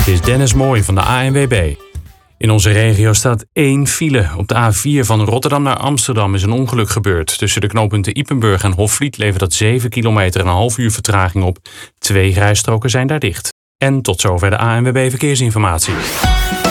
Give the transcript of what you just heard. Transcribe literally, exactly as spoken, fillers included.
Dit is Dennis Mooij van de A N W B. In onze regio staat één file. Op de A vier van Rotterdam naar Amsterdam is een ongeluk gebeurd. Tussen de knooppunten Ypenburg en Hofvliet levert dat zeven kilometer en een half uur vertraging op. Twee rijstroken zijn daar dicht. En tot zover de A N W B Verkeersinformatie.